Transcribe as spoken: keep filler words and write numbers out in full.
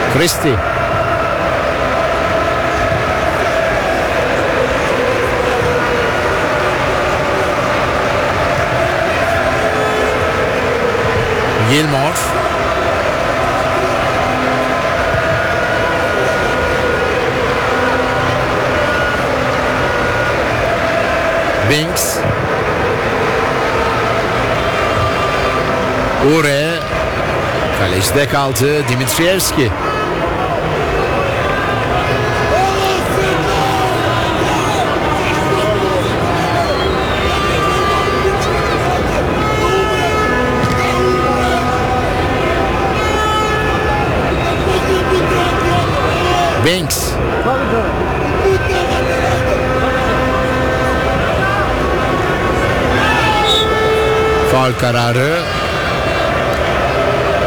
Christie. Gilmore. Binks. Ure. Kalecide kaldı Dimitrievski. Binks. Faul kararı.